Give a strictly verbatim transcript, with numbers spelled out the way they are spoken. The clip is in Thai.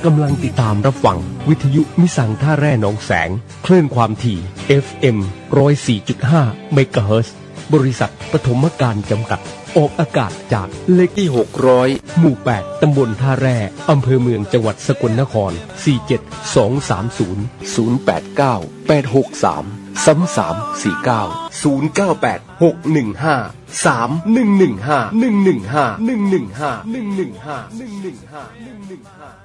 กำลังติดตามรับฟังวิทยุมิสังท่าแร่หนองแสงคลื่นความถี่ เอฟ เอ็ม หนึ่งศูนย์สี่จุดห้า เมกะเฮิรตซ์บริษัทปฐมการจำกัดออกอากาศจากเลขที่หกร้อยหมู่แปดตำบลท่าแร่อำเภอเมืองจังหวัดสกลนครสี่เจ็ดสองสามศูนย์ ศูนย์แปดเก้า แปดหกสาม สามสามสี่เก้า ศูนย์เก้าแปด หกหนึ่งห้า สามหนึ่งหนึ่งห้า หนึ่งหนึ่งห้า หนึ่งหนึ่งห้า หนึ่งหนึ่งห้า หนึ่งหนึ่งห้า หนึ่งหนึ่งห้า